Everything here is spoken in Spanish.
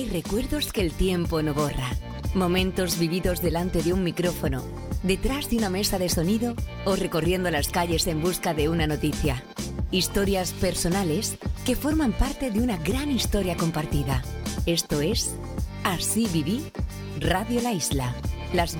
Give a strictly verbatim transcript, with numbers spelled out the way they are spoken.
recuerdos que el tiempo no borra. Momentos vividos delante de un micrófono, detrás de una mesa de sonido o recorriendo las calles en busca de una noticia. Historias personales que forman parte de una gran historia compartida. Esto es Así Viví, Radio La Isla. Las